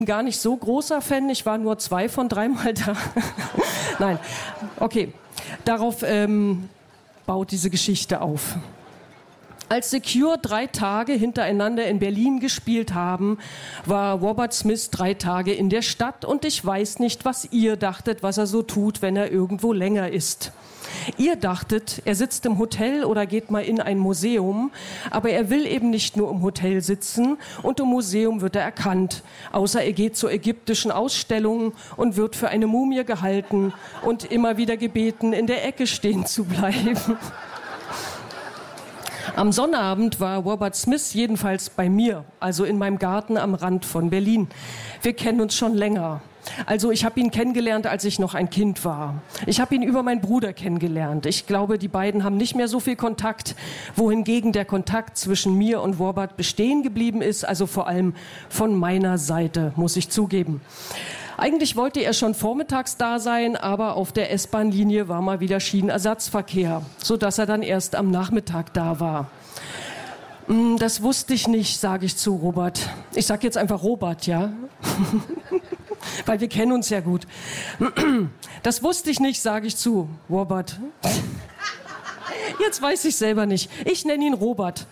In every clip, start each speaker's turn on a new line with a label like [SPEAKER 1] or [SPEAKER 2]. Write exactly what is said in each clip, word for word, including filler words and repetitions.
[SPEAKER 1] Gar nicht so großer Fan, ich war nur zwei von dreimal da. Nein, okay, darauf ähm, baut diese Geschichte auf. Als The Cure drei Tage hintereinander in Berlin gespielt haben, war Robert Smith drei Tage in der Stadt und ich weiß nicht, was ihr dachtet, was er so tut, wenn er irgendwo länger ist. Ihr dachtet, er sitzt im Hotel oder geht mal in ein Museum, aber er will eben nicht nur im Hotel sitzen und im Museum wird er erkannt, außer er geht zu ägyptischen Ausstellungen und wird für eine Mumie gehalten und immer wieder gebeten, in der Ecke stehen zu bleiben. Am Sonnabend war Robert Smith jedenfalls bei mir, also in meinem Garten am Rand von Berlin. Wir kennen uns schon länger. Also ich habe ihn kennengelernt, als ich noch ein Kind war. Ich habe ihn über meinen Bruder kennengelernt. Ich glaube, die beiden haben nicht mehr so viel Kontakt, wohingegen der Kontakt zwischen mir und Robert bestehen geblieben ist, also vor allem von meiner Seite, muss ich zugeben. Eigentlich wollte er schon vormittags da sein, aber auf der S-Bahn-Linie war mal wieder Schienenersatzverkehr, sodass er dann erst am Nachmittag da war. Das wusste ich nicht, sage ich zu Robert. Ich sage jetzt einfach Robert, ja? Weil wir kennen uns ja gut. Das wusste ich nicht, sage ich zu Robert. Jetzt weiß ich selber nicht. Ich nenne ihn Robert.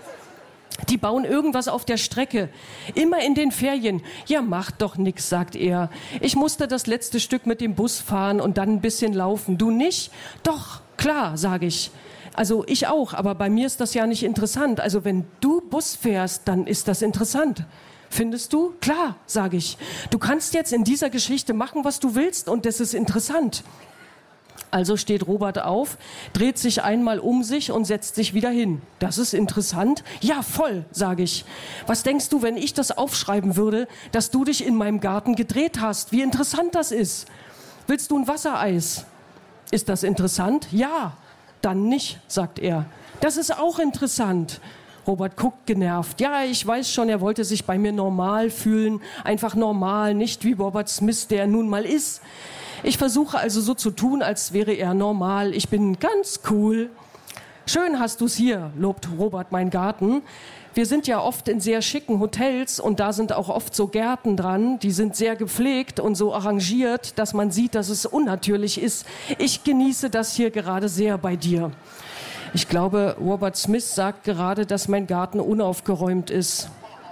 [SPEAKER 1] Die bauen irgendwas auf der Strecke. Immer in den Ferien. Ja, macht doch nix, sagt er. Ich musste das letzte Stück mit dem Bus fahren und dann ein bisschen laufen. Du nicht? Doch, klar, sage ich. Also ich auch, aber bei mir ist das ja nicht interessant. Also wenn du Bus fährst, dann ist das interessant. Findest du? Klar, sage ich. Du kannst jetzt in dieser Geschichte machen, was du willst und das ist interessant. Also steht Robert auf, dreht sich einmal um sich und setzt sich wieder hin. Das ist interessant. Ja, voll, sage ich. Was denkst du, wenn ich das aufschreiben würde, dass du dich in meinem Garten gedreht hast? Wie interessant das ist. Willst du ein Wassereis? Ist das interessant? Ja. Dann nicht, sagt er. Das ist auch interessant. Robert guckt genervt. Ja, ich weiß schon, er wollte sich bei mir normal fühlen. Einfach normal, nicht wie Robert Smith, der er nun mal ist. Ich versuche also so zu tun, als wäre er normal. Ich bin ganz cool. Schön hast du's hier, lobt Robert meinen Garten. Wir sind ja oft in sehr schicken Hotels und da sind auch oft so Gärten dran. Die sind sehr gepflegt und so arrangiert, dass man sieht, dass es unnatürlich ist. Ich genieße das hier gerade sehr bei dir. Ich glaube, Robert Smith sagt gerade, dass mein Garten unaufgeräumt ist.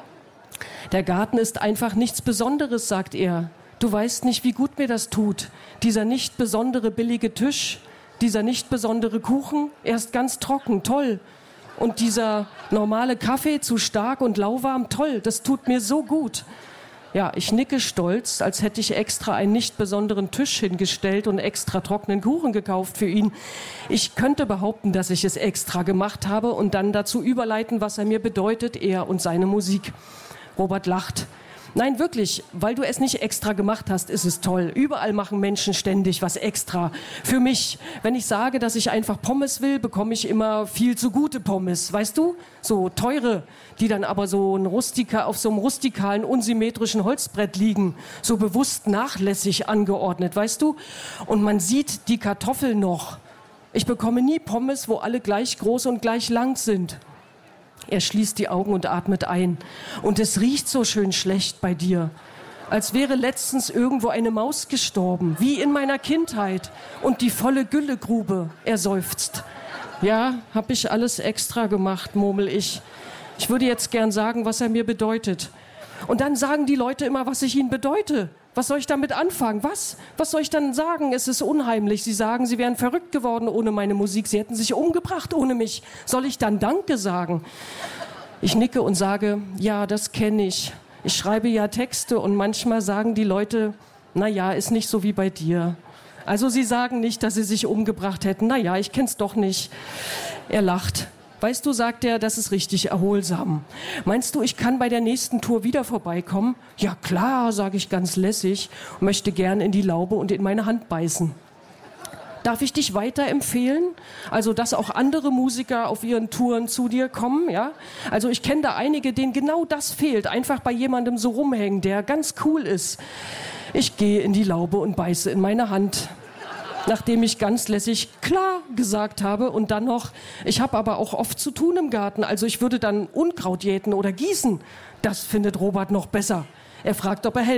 [SPEAKER 1] Der Garten ist einfach nichts Besonderes, sagt er. Du weißt nicht, wie gut mir das tut. Dieser nicht besondere billige Tisch, dieser nicht besondere Kuchen, er ist ganz trocken, toll. Und dieser normale Kaffee, zu stark und lauwarm, toll, das tut mir so gut. Ja, ich nicke stolz, als hätte ich extra einen nicht besonderen Tisch hingestellt und extra trockenen Kuchen gekauft für ihn. Ich könnte behaupten, dass ich es extra gemacht habe und dann dazu überleiten, was er mir bedeutet, er und seine Musik. Robert lacht. Nein, wirklich, weil du es nicht extra gemacht hast, ist es toll. Überall machen Menschen ständig was extra. Für mich, wenn ich sage, dass ich einfach Pommes will, bekomme ich immer viel zu gute Pommes, weißt du? So teure, die dann aber so ein Rustika, auf so einem rustikalen, unsymmetrischen Holzbrett liegen, so bewusst nachlässig angeordnet, weißt du? Und man sieht die Kartoffel noch. Ich bekomme nie Pommes, wo alle gleich groß und gleich lang sind. Er schließt die Augen und atmet ein. Und es riecht so schön schlecht bei dir. Als wäre letztens irgendwo eine Maus gestorben, wie in meiner Kindheit. Und die volle Güllegrube, er seufzt. Ja, hab ich alles extra gemacht, murmel ich. Ich würde jetzt gern sagen, was er mir bedeutet. Und dann sagen die Leute immer, was ich ihnen bedeute. Was soll ich damit anfangen? Was? Was soll ich dann sagen? Es ist unheimlich. Sie sagen, sie wären verrückt geworden ohne meine Musik. Sie hätten sich umgebracht ohne mich. Soll ich dann Danke sagen? Ich nicke und sage, ja, das kenne ich. Ich schreibe ja Texte und manchmal sagen die Leute, na ja, ist nicht so wie bei dir. Also sie sagen nicht, dass sie sich umgebracht hätten. Na ja, ich kenn's doch nicht. Er lacht. Weißt du, sagt er, das ist richtig erholsam. Meinst du, ich kann bei der nächsten Tour wieder vorbeikommen? Ja klar, sage ich ganz lässig und möchte gern in die Laube und in meine Hand beißen. Darf ich dich weiterempfehlen? Also, dass auch andere Musiker auf ihren Touren zu dir kommen, ja? Also, ich kenne da einige, denen genau das fehlt. Einfach bei jemandem so rumhängen, der ganz cool ist. Ich gehe in die Laube und beiße in meine Hand. Nachdem ich ganz lässig klar gesagt habe und dann noch, ich habe aber auch oft zu tun im Garten, also ich würde dann Unkraut jäten oder gießen. Das findet Robert noch besser. Er fragt, ob er helfen